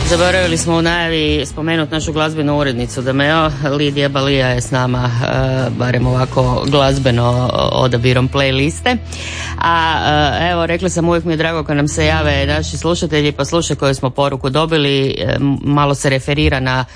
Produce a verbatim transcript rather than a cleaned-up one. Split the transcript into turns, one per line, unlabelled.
Zaboravili smo u najavi spomenuti našu glazbenu urednicu Dameo. Lidija Balija je s nama, e, barem ovako glazbeno odabirom playliste. A e, evo, rekla sam, uvijek mi je drago kad nam se jave naši slušatelji, pa slušaj koju smo poruku dobili. E, malo se referira na